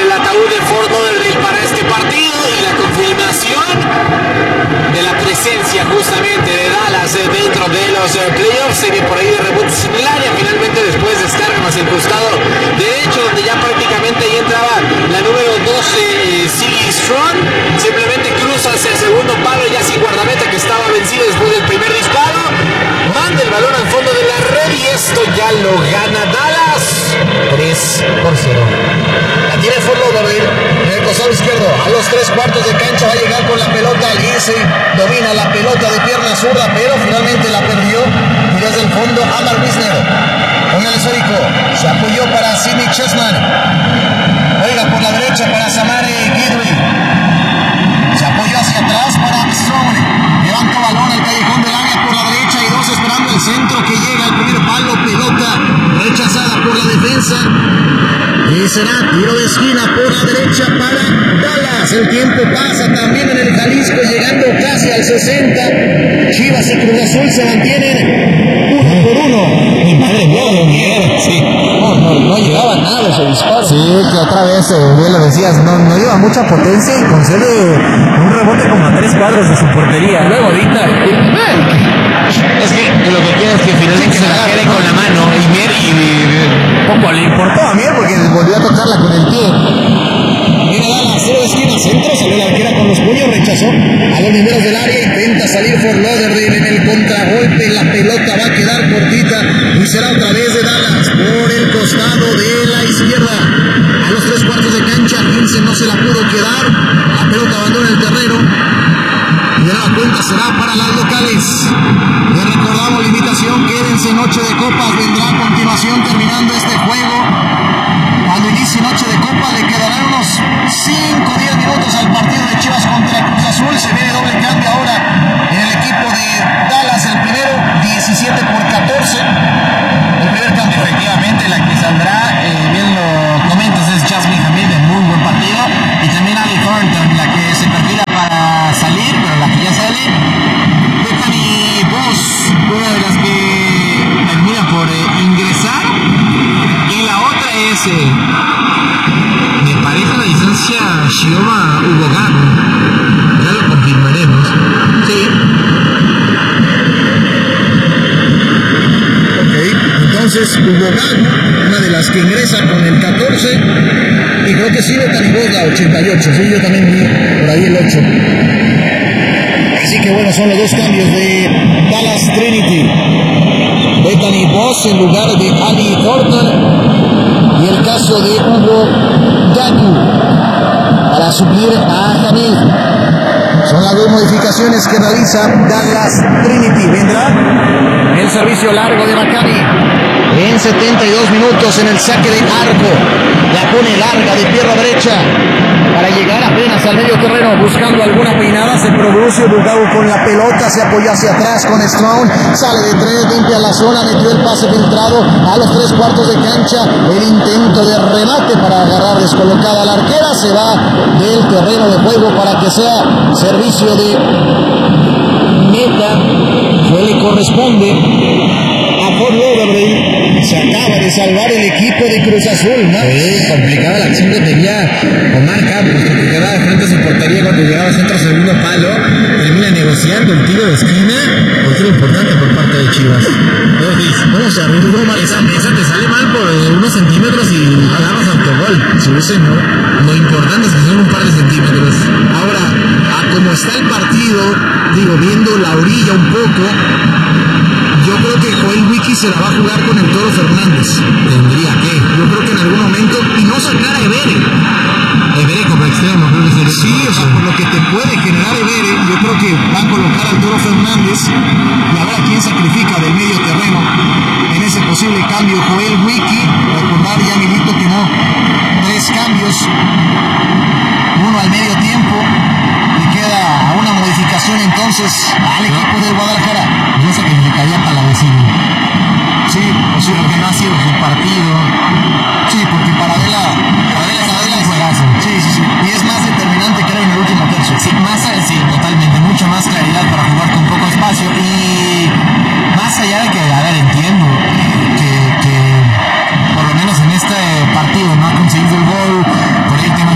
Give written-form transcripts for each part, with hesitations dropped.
el ataúd de Fort Lauderdale para este partido y la confirmación de la presencia justamente de Dallas dentro de los playoffs. Se ve por ahí de rebote similar y finalmente después descargan hacia el costado derecho, donde ya prácticamente ahí entraba la número 12, Siggy Strong. Simplemente cruza hacia el segundo palo ya sin guardameta, que estaba vencido después del primer disparo. Manda el balón al fondo de la red y esto ya lo gana Dallas 3-0. La tiene Fort Lauderdale en el costado izquierdo. A los 3/4 de cancha va a llegar con la pelota al irse. Domina la pelota de pierna zurda, pero finalmente la perdió. Y desde el fondo, Amar Wisner con el esférico. Se apoyó para Sidney Chessman. Juega por la derecha para Samari Guidry. Se apoyó hacia atrás para Strong. Levanta balón al callejón del área por la derecha y dos esperando el centro que llega al primer palo. Pelota rechazada por la defensa. Y será tiro de esquina por la derecha para Dallas. El tiempo pasa también en el Jalisco, llegando casi al 60. Chivas y Cruz Azul se mantienen 1-1. Mi madre mía, sí. No llegaba nada ese disparo. Sí, que otra vez, bien lo decías, no lleva mucha potencia y concede un rebote como a 3 cuadros de su portería. Luego ahorita es que lo que quiere es que finalmente se la quede con la mano y poco le importó a Mier porque volvió a tocarla con el pie. Viene Dallas, cero de esquina, centro, salió la arquera con los puños, rechazó a los mineros del área, intenta salir Fort Lauderdale en el contragolpe, la pelota va a quedar cortita y será otra vez de Dallas por el costado de la izquierda. A los 3/4 de cancha, Vincent no se la pudo quedar, la pelota abandona el terreno y de la cuenta será para las locales. Les recordamos la invitación, quédense, noche de copas vendrá a continuación terminando este juego. Cuando inicie noche de copas le quedarán unos 5 o 10 minutos al partido de Chivas contra Cruz Azul. Se viene doble cambio ahora en el equipo de Dallas, el primero 17-14. El primer cambio, efectivamente, la que saldrá, bien lo comentas, es Jasmine Hamid, de muy buen partido, y también Ali Thornton, la que se perfila para salir, pero la que ya sale. Bethany Voss, una de las que termina por ingresar, y la otra es, me parece a la distancia, Shioma Ubogano. Ya lo confirmaremos. Sí. Entonces Ubogano, una de las que ingresa con el 14, y creo que sí, Bethany Voss la 88, sí, yo también vi por ahí el 8. Así que bueno, son los dos cambios de Dallas Trinity. Bethany Voss en lugar de Ali Thornton y el caso de Hugo Gaku para suplir a Hamid. Son las dos modificaciones que realiza Dallas Trinity. Vendrá el servicio largo de Maccabi en 72 minutos en el saque de arco. La pone larga de pierna derecha para llegar apenas al medio terreno buscando alguna peinada. Se produce Bugabu con la pelota, se apoya hacia atrás con Strong, sale de 3, limpia la zona, metió el pase filtrado a los 3/4 de cancha. El intento de remate para agarrar descolocada a la arquera, se va del terreno de juego para que sea servicio de meta, que le corresponde a Fort Lauderdale. Se acaba de salvar el equipo de Cruz Azul, ¿no? Sí, complicada la acción que tenía Omar Campos, que quedaba de frente a su portería cuando llegaba centro segundo palo. Termina negociando el tiro de esquina, otro importante por parte de Chivas. ¿Cómo se arriesgó? Esa te sale mal por unos centímetros y agarras autogol. Si hubiese, no. Lo importante es que son un par de centímetros. Ahora, a como está el partido, digo, viendo la orilla un poco, yo creo que Joel Wiki se la va a jugar con el Toro Fernández. Tendría que. Yo creo que en algún momento. Y no sacar a Evere. Evere como extremo, creo que sería. Sí, o sea, por lo que te puede generar Evere, yo creo que va a colocar al Toro Fernández. Y a ver a quién sacrifica del medio terreno en ese posible cambio. Joel Wiki. Recordar ya, Milito, que no. 3 cambios. Uno al medio tiempo. Le queda una modificación entonces al equipo del Guadalajara. No sé qué significaría para la vecina. Sí, o sea, que no ha sido su partido. Sí, porque para Adela es un juegazo. Sí. Y es más determinante, creo, en el último tercio. Sí, totalmente. Mucha más claridad para jugar con poco espacio. Y más allá de que, a ver, entiendo que por lo menos en este partido no ha conseguido el gol por el tema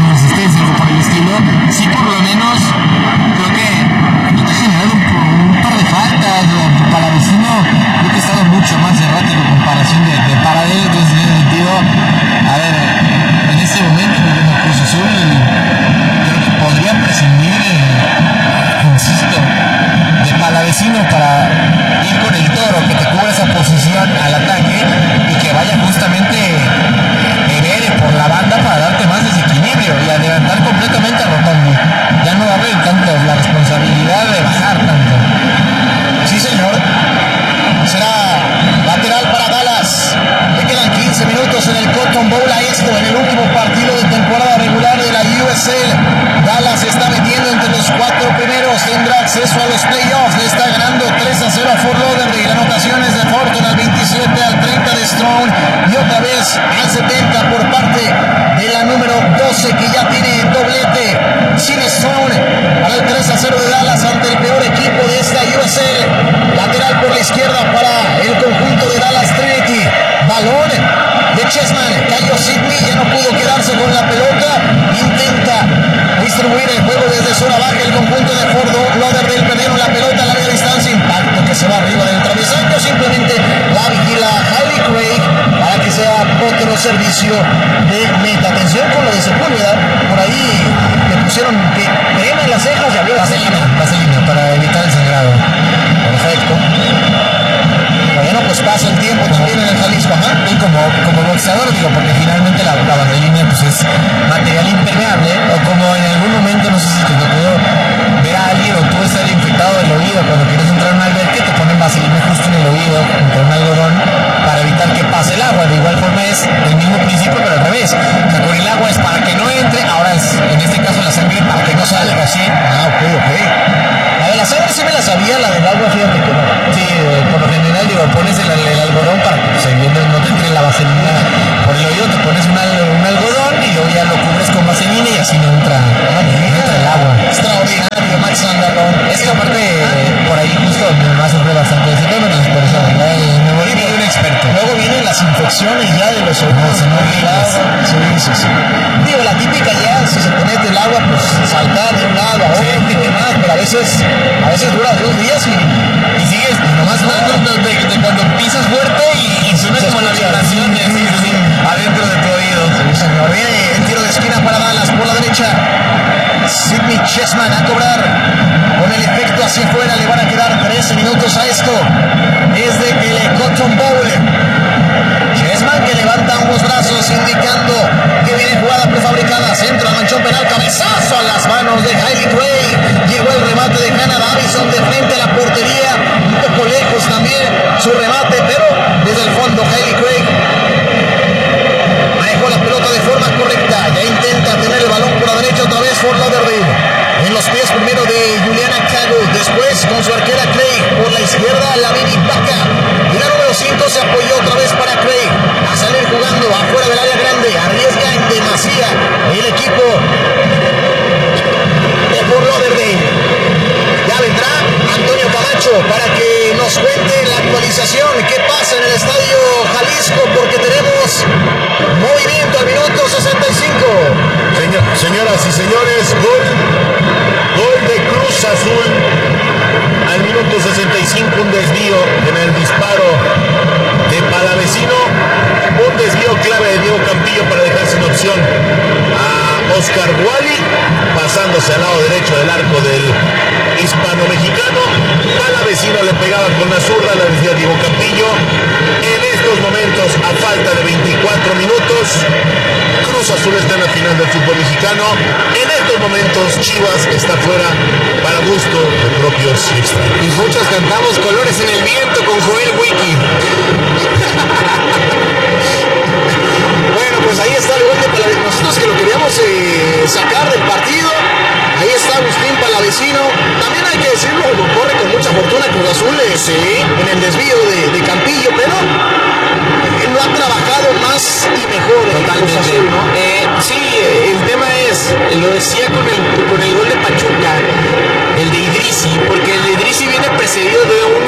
Palavecino para ir con el Toro, que te cubra esa posición al ataque y que vaya justamente Herrera por la banda para darte más desequilibrio y adelantar completamente a Rotondi. Ya no va a haber tanto la responsabilidad de bajar tanto. Sí, señor. Será lateral para Dallas. Le quedan 15 minutos en el Cotton Bowl a esto, en el último partido de temporada regular de la USL. Dallas se está metiendo entre los 4 primeros, tendrá acceso a los playoffs. Le está ganando 3-0 a Fort Lauderdale. Anotaciones de Thornton al 27, al 30 de Strong y otra vez al 70 por parte de la número 12, que ya tiene doblete. Sin Strong para el 3-0 de Dallas ante el peor equipo de esta USL. Lateral por la izquierda para el conjunto de Dallas Trinity. Balón de Chessman. Cayó Sidney, ya no pudo quedarse con la pelota. Intenta distribuir el juego desde zona baja. El conjunto de Fort Lauderdale perdieron la pelota a larga distancia. Impacto que se va arriba del travesaño. Simplemente la vigila Hailey Craig para que sea otro servicio de meta. Atención con lo de Sepúlveda. Por ahí le pusieron crema en las cejas y abrió vaselina para evitar el sangrado. Perfecto. Bueno, pues pasa el tiempo también en el Jalisco, ajá. Y como boxeador, digo, porque finalmente la vaselina pues es material impermeable, o como en algún momento, no sé si te tocó ver a alguien o tú estar infectado del oído cuando quieres entrar en un albergue, te ponen vaselina justo en el oído con un algodón para evitar que pase el agua. De igual forma es el mismo principio, pero al revés. O sea, con el agua es para que no entre, ahora es, en este caso, la sangre para que no salga así. Ah, ok. La de la sangre sí me la sabía, la del agua fíjate que no. Sí, por lo general, digo, pones el algodón para que pues, no te entre la vaselina por el oído, te pones un algodón y luego ya lo cubres con vaselina y así no entra el agua. Extraordinario, Max Anderson. Es que aparte, por ahí justo mi mamá sufre bastante de ese tema, entonces por eso me volví un experto. Luego vienen las infecciones ya de los oídos. Sí. Digo, la típica ya, si se te mete el agua, pues saltar de un lado a otro y demás, pero a veces dura 2 días y sigues nomás de cuando pisas fuerte y suena como la vibración adentro de tu oído. Sí, señor. Viene el tiro de esquina para Dallas por la derecha. Sidney Chessman a cobrar con el efecto hacia afuera. Le van a quedar 13 minutos a esto. Desde el Cotton Bowl. Chessman que levanta ambos brazos indicando que viene jugada prefabricada. Centro al manchón penal. Cabezazo a las manos de Hailey Craig. Llegó el remate de Hannah Davison de frente a la portería. Un poco lejos también su remate, pero desde el fondo Hailey Craig manejó la pelota de forma correcta. Ya intenta tener el balón por la derecha otra vez Fort Lauderdale. En los pies primero de Juliana Cago. Después con su arquera Craig. Por la izquierda la Vivi Paca. Y la número 5 se apoyó otra vez para Craig. A salir jugando afuera del área grande. Arriesga en demasía el equipo de Fort Lauderdale. Ya vendrá Antonio Camacho para que nos cuente la actualización. ¿Qué pasa en el estadio Jalisco? Porque tenemos movimiento al minuto 65. Señoras y señores, gol de Cruz Azul al minuto 65, un desvío en el disparo de Palavecino, un desvío clave de Diego Campillo para dejar sin opción a Oscar Wally, pasándose al lado derecho del arco del hispano-mexicano. Palavecino le pegaba con la zurda, la decía Diego Campillo. En estos momentos, a falta de 24 minutos, Cruz Azul está en la final del fútbol mexicano. En estos momentos, Chivas está fuera para gusto de propios y extraños. Y muchos cantamos Colores en el Viento con Joel Wiki. Bueno, pues ahí está el gol de Palavecino. Nosotros que lo queríamos sacar del partido. Ahí está Agustín Palavecino. También hay que decirlo, corre con mucha fortuna Cruz Azul en el desvío de Campillo, pero lo ha trabajado más y mejor. Totalmente. Cruz Azul, ¿no? Sí, el tema es, lo decía con el gol de Pachuca, el de Idrissi, porque el de Idrissi viene precedido de un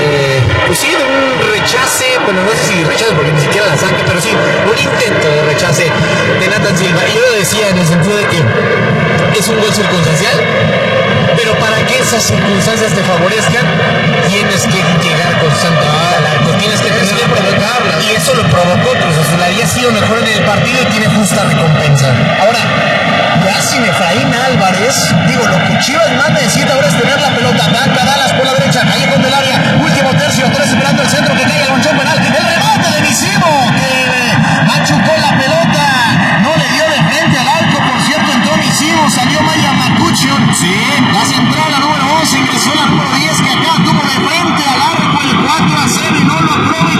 rechace, bueno, no sé si rechace porque ni siquiera la saca, pero sí, un intento de rechace de Nathan Silva. Y yo lo decía en el sentido de que es un gol circunstancial, pero para que esas circunstancias te favorezcan, tienes que llegar constantemente al arco, tienes que tener que provocarla. Y eso lo provocó Cruz Azul, había sido mejor en el partido y tiene justa recompensa. Ahora, ya sin Efraín Álvarez, digo, lo que Chivas más necesita ahora es tener la pelota. Ataca Dallas por la derecha, ahí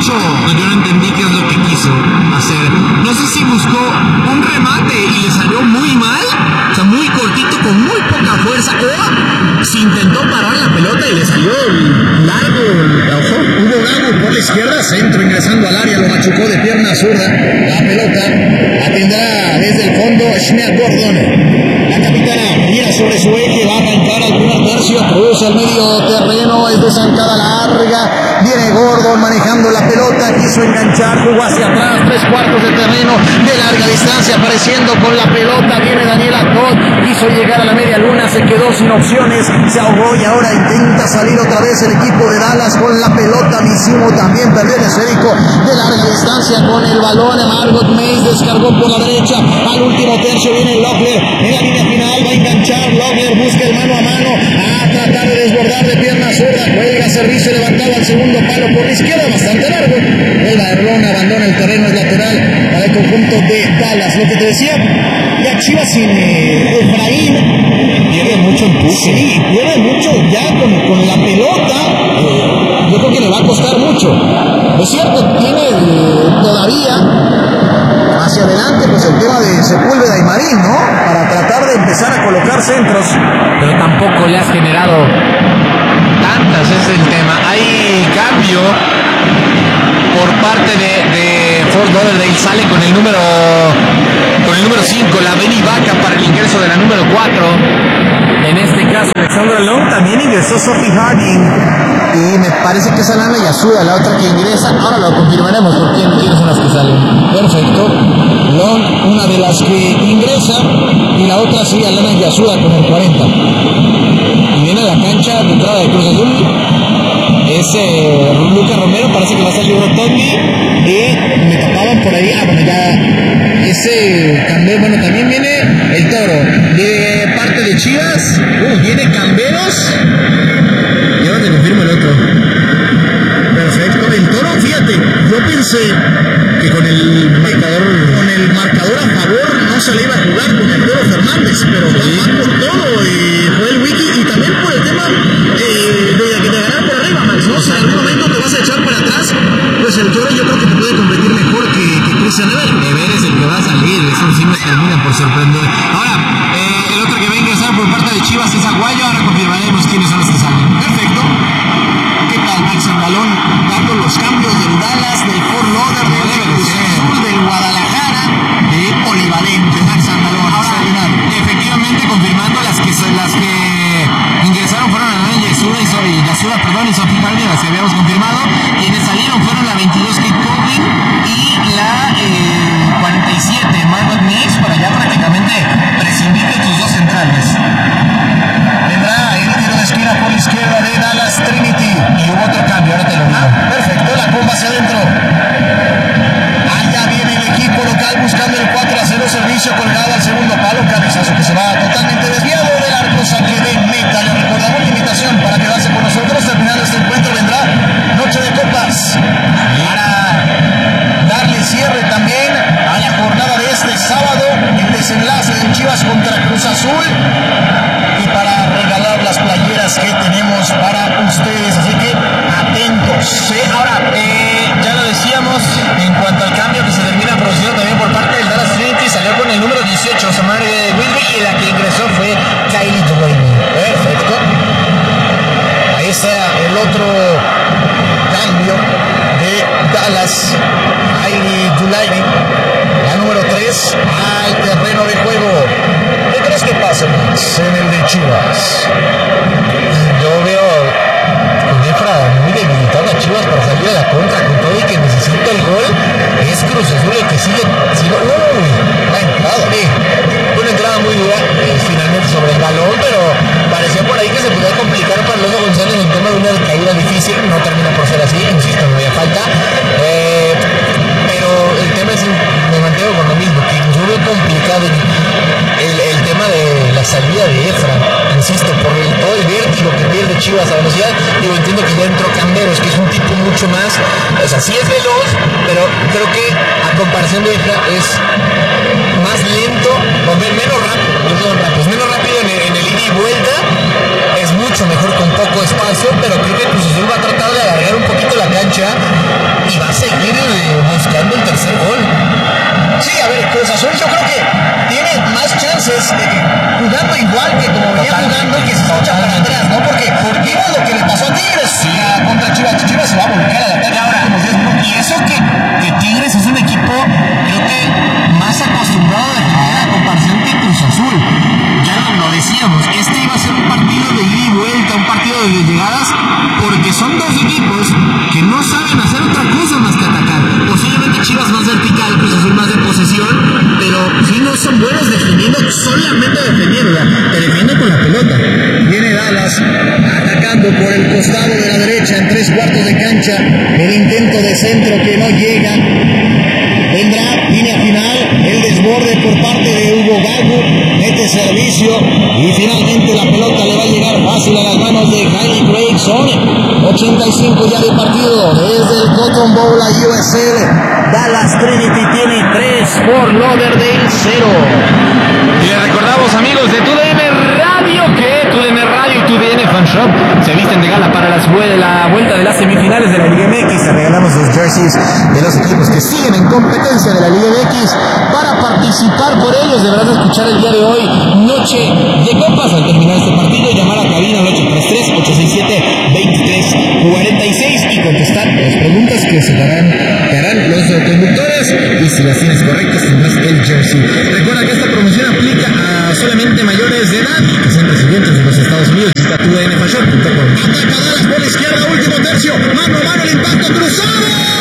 mucho. Yo no entendí qué es lo que quiso hacer. No sé si buscó un remate y le salió muy mal, o sea, muy cortito, con muy poca fuerza, o si intentó parar la pelota y le salió largo. Ojo, Hugo Gago por la izquierda, centro ingresando al área, lo machucó de pierna zurda. La pelota atendrá desde el fondo Schneer Gordon. La capitana mira sobre su eje, va a arrancar al primer tercio, cruza el medio terreno, es de zancada larga, viene Gordon manejando la pelota, quiso enganchar, jugó hacia atrás, 3/4 de terreno, de larga distancia, apareciendo con la pelota, viene Daniela Todd, quiso llegar a la media luna, se quedó sin opciones, se ahogó y ahora intenta salir otra vez el equipo de Dallas con la pelota. Misimo también perdió el esférico de larga distancia con el balón. Margot Mays descargó por la derecha, al último tercio viene Loeffler en la línea final, va a enganchar, Loeffler busca el mano a mano, a tratar de desbordar de pierna zurda, cuelga servicio levantado al segundo palo por la izquierda, bastante largo, el Erlón abandona el terreno, es lateral para el conjunto de Dallas. Lo que te decía, ya Chivas sin Efraín pierde mucho empuje. Sí, pierde mucho ya con la pelota. Yo creo que le va a costar mucho. Es cierto, tiene todavía hacia adelante pues el tema de Sepúlveda y Marín, ¿no? Para tratar de empezar a colocar centros. Pero tampoco le has generado tantas, ese es el tema. Hay cambio por parte de Fort Lauderdale, sale con el número 5, la Benny Vaca, para el ingreso de la número 4. En este caso, Alexandra Long, también ingresó Sophie Harding y me parece que es Alana Yasuda la otra que ingresa. Ahora lo confirmaremos por quiénes son las que salen. Perfecto. Long, una de las que ingresa, y la otra sí, Alana Yasuda con el 40. Y viene a la cancha de entrada de Cruz Azul. Es Luca Romero, parece que va a salir Rotondi. Y me tapaban por ahí. Bueno, ya ese cambio. Bueno, también viene el Toro de parte de Chivas. Viene Camberos. Y ahora te confirmo el otro. Perfecto. El Toro, fíjate, yo pensé que con el marcador a favor no se le iba a jugar con el Toro Fernández, pero va por todo. Fue el wiki y también por el tema de ganar por arriba, Max, ¿no? Si en algún momento te vas a echar para atrás, pues el Toro yo creo que te puede competir mejor que Cristian Ever. Ever es el que va a salir, eso sí me termina por sorprender. Ahora, el otro que va a ingresar por parte de Chivas es Aguayo, ahora confirmaremos quiénes son los que salen. Perfecto. ¿Qué tal, Max Andalón? Dando los cambios del Dallas, del Fort Lauderdale, del Cruz Azul, del Guadalajara, de polivalente, Max Andalón. Efectivamente, confirmando las que ingresaron fueron Alana Yasuda y Sophie Harding, las que habíamos confirmado. Quienes salieron fueron la 22 Kate Colvin y la 47 Margot Mix, para ya prácticamente prescindir de tus dos centrales. Vendrá el tiro de esquina por la izquierda de Dallas Trinity. Y hubo otro cambio, ahora te lo digo. Perfecto, la comba hacia adentro. Allá viene el equipo local buscando el 4-0, servicio colgado al segundo palo, cabezazo que se va totalmente desviado del arco, saque de meta. Le recordamos la invitación para quedarse con nosotros. Terminado este encuentro vendrá Noche de Copas para darle cierre también a la jornada de este sábado, el desenlace de Chivas contra Cruz Azul, y para regalar las playeras que tenemos para ustedes, así que atentos. Sí, ahora, ya lo decíamos, en cuanto al cambio que se termina produciendo también por parte del Dallas Trinity, salió con el número 18, Samara Wilby, y la que ingresó fue Kylie Dulaney. Perfecto. Ahí está el otro cambio de Dallas, Kylie Dulaney, la número 3, al terreno de juego. ¿Qué crees que pasa, Max, en el de Chivas? Yo veo con Efra muy debilitado a Chivas para salir a la contra, con todo y que necesita el gol. Es Cruz Azul el que sigue. La entrada. Sí, una entrada muy dura, finalmente sobre el balón, pero parecía por ahí que se podía complicar para Loza González en tema de una caída difícil. No termina por ser así, insisto, no había falta. Pero el tema es, me mantengo con lo mismo, que yo veo complicado el tema de la salida de Efra, insisto, por todo el vértigo que pierde Chivas a velocidad. Digo, entiendo que ya entró Camberos, que es un tipo mucho más, o sea, sí es veloz, pero creo que a comparación de Efra es más lento, o menos rápido en el ida y vuelta, es mucho mejor con poco espacio, pero creo que Cruz Azul va a tratar de alargar un poquito la cancha y va a Cruz Azul yo creo que tiene más chances jugando igual que como venía jugando que se echa para atrás, ¿no? Porque vimos lo que le pasó a Tigres contra Chivas. Chivas se va a volcar al ataque ahora. Y eso que Tigres es un equipo, creo que más acostumbrado a defender a comparación que Cruz Azul. Ya lo decíamos, este iba a ser un partido de ida y vuelta, un partido de llegadas, porque son dos equipos que no saben hacer otra cosa más que atacar. Posiblemente Chivas más vertical, Cruz Azul más de posesión, pero sí no son buenos defendiendo, solamente defendiendo, te defienden con la pelota. Viene Dallas atacando por el costado de la derecha en 3/4 de cancha. El intento de centro que no llega. Vendrá línea final, el desborde por parte de Hugo Gago, mete servicio y finalmente la pelota le va a llegar fácil a las manos de Kylie Gregson. 85 ya de partido desde el Cotton Bowl a USL. Dallas Trinity tiene 3 por Lauderdale 0. Y les recordamos, amigos de TUDN Radio, que TUDN Radio y TUDN Fan Shop se visten de gala para la vuelta de las semifinales de la Liga MX. Te regalamos los jerseys de los equipos que siguen en competencia de la Liga MX. Para participar por ellos deberás escuchar el día de hoy Noche de Copas. Al terminar este partido, llamar a cabina al 833-867-2346 y contestar las preguntas que harán los conductores, y si las tienes correctas tendrás el jersey.